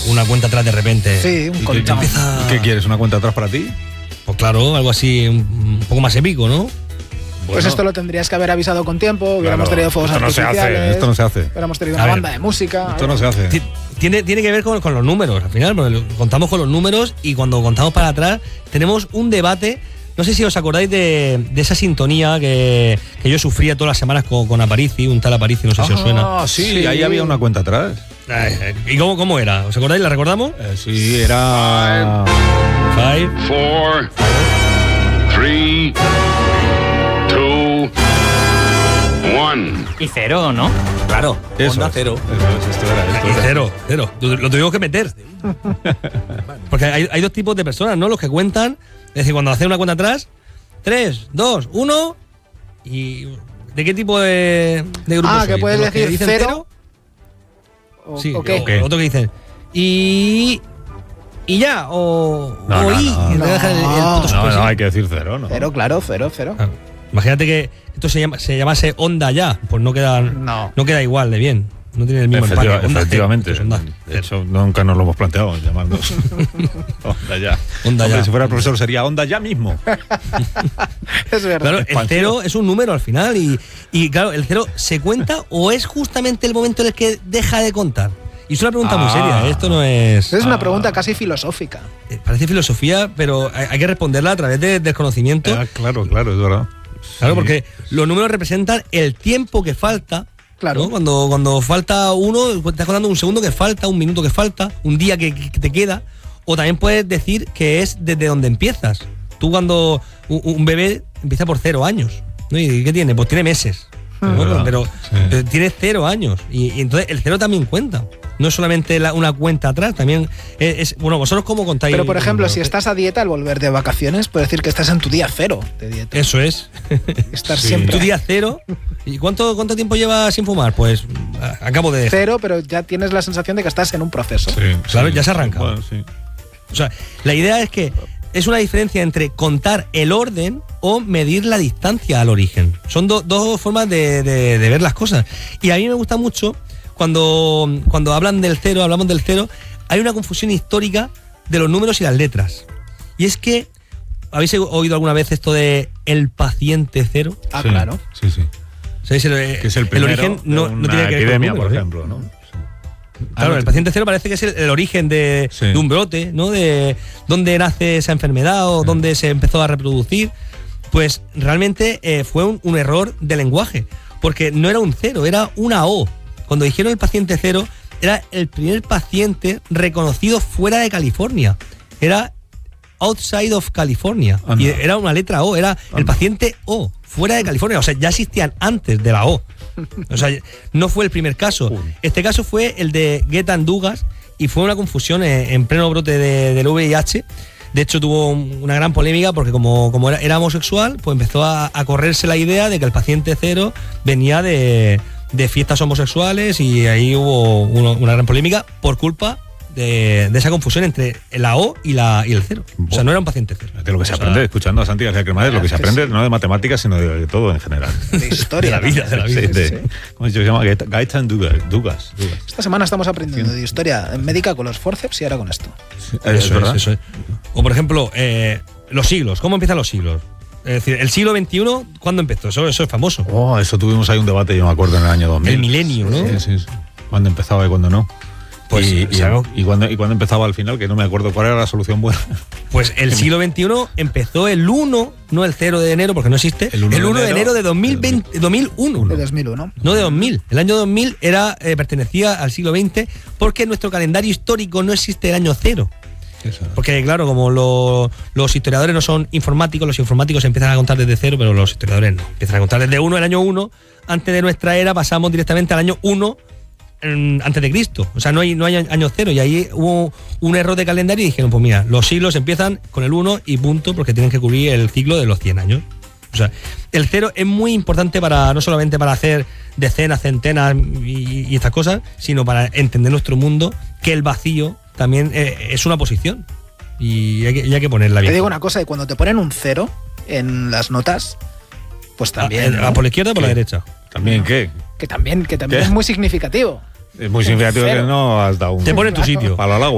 una cuenta atrás de repente. Sí, un contado. ¿Qué quieres? ¿Una cuenta atrás para ti? Pues claro, algo así un poco más épico, ¿no? Pues esto lo tendrías que haber avisado con tiempo, hubiéramos tenido fuegos artificiales. Esto no se hace. Hubiéramos tenido una banda de música. Esto no se hace. Tiene que ver con los números, al final, porque contamos con los números y cuando contamos para atrás tenemos un debate. No sé si os acordáis de esa sintonía que yo sufría todas las semanas con Aparici, un tal Aparici, no sé si os suena. Sí, ahí había una cuenta atrás. ¿Y cómo era? ¿Os acordáis? ¿La recordamos? Sí, era... 5, 4, 3, 2, 1. Y 0, ¿no? Claro, Onda cero. Y cero. Lo tuvimos que meter. Porque hay dos tipos de personas, ¿no? Los que cuentan, es decir, cuando hacen una cuenta atrás, 3, 2, 1. ¿Y de qué tipo de grupo sois? Que puedes decir dicen 0. Sí, ¿o qué? Otro que dicen y ya, o No, y. no. Y te dejan el puto No, sí. hay que decir 0, ¿no? 0, claro, 0. Ah, imagínate que esto se llamase Onda Ya, pues no queda igual de bien. No tiene el mismo empaque. Efectivamente. Onda. De hecho, nunca nos lo hemos planteado llamarnos Onda Ya. Onda Ya. Si fuera el profesor sería Onda Ya mismo. Es verdad. Claro, el 0 es un número al final y claro, el 0 ¿se cuenta o es justamente el momento en el que deja de contar? Y es una pregunta muy seria, esto no es... Es una pregunta casi filosófica. Parece filosofía, pero hay que responderla a través del conocimiento. Claro, es verdad. Claro, Sí. porque los números representan el tiempo que falta. Claro. ¿no? Cuando falta uno, te estás contando un segundo que falta, un minuto que falta, un día que te queda. O también puedes decir que es desde donde empiezas. Tú cuando un bebé empieza por 0 años, ¿no? ¿Y qué tiene? Pues tiene meses. Pero tiene 0 años. Y entonces el 0 también cuenta. No es solamente una cuenta atrás, también es... Bueno, vosotros cómo contáis... Pero por ejemplo, si estás a dieta al volver de vacaciones, puedes decir que estás en tu día 0 de dieta. Eso es. Estar siempre. Tu día 0. ¿Y cuánto tiempo llevas sin fumar? Pues acabo de... 0, pero ya tienes la sensación de que estás en un proceso. Claro, ya se arranca. Bueno, sí. O sea, la idea es que es una diferencia entre contar el orden o medir la distancia al origen. Son dos formas de ver las cosas. Y a mí me gusta mucho cuando hablan del 0, hablamos del 0, hay una confusión histórica de los números y las letras. Y es que, ¿habéis oído alguna vez esto de el paciente 0? Ah, sí, claro. Sí. ¿Sabéis? Que es el primero origen no una tiene que ver epidemia, con por números, ejemplo, ¿no? Claro, el paciente 0 parece que es el origen de un brote, ¿no? De dónde nace esa enfermedad o dónde se empezó a reproducir. Pues realmente fue un error de lenguaje, porque no era un 0, era una O. Cuando dijeron el paciente 0, era el primer paciente reconocido fuera de California. Era outside of California. Y era una letra O, era el paciente O, fuera de California. O sea, ya existían antes de la O. O sea, no fue el primer caso. Este caso fue el de Gaetan Dugas y fue una confusión en pleno brote del VIH. De hecho, tuvo una gran polémica porque como era homosexual, pues empezó a correrse la idea de que el paciente 0 venía de fiestas homosexuales y ahí hubo una gran polémica por culpa de esa confusión entre la O y el 0. O sea, no era un paciente 0. De lo que se aprende escuchando a Santi García Cremades, lo que se aprende no de matemáticas, sino de todo en general. De historia. de la vida. Sí. ¿Cómo se llama? Gaetan Dugas. Esta semana estamos aprendiendo de historia médica con los forceps y ahora con esto. Eso es. O por ejemplo, los siglos. ¿Cómo empiezan los siglos? Es decir, el siglo XXI, ¿cuándo empezó? Eso es famoso. Oh, eso tuvimos ahí un debate, yo me acuerdo, en el año 2000. El milenio, ¿no? Sí. Cuándo empezaba y cuándo no. Pues, y cuándo empezaba al final, que no me acuerdo cuál era la solución buena. Pues el siglo XXI empezó el 1, no el 0 de enero, porque no existe, el 1 de enero de 2001. De 2001. No de 2000. El año 2000 pertenecía al siglo XX porque en nuestro calendario histórico no existe el año 0. Porque claro, como los historiadores no son informáticos, los informáticos empiezan a contar desde 0, pero los historiadores no. Empiezan a contar desde 1, el año 1. Antes de nuestra era pasamos directamente al año 1 antes de Cristo. O sea, no hay año 0. Y ahí hubo un error de calendario y dijeron, pues mira, los siglos empiezan con el 1 y punto, porque tienen que cubrir el ciclo de los 100 años. O sea, el 0 es muy importante no solamente para hacer decenas, centenas y estas cosas, sino para entender nuestro mundo, que el vacío también es una posición y hay que ponerla bien. Te digo una cosa, y cuando te ponen un 0 en las notas, pues también... ¿no? ¿Por la izquierda o por la derecha? ¿También qué? Que también ¿Qué? es muy significativo. Es muy significativo que no has dado un... Te pone en tu sitio. Para el agua.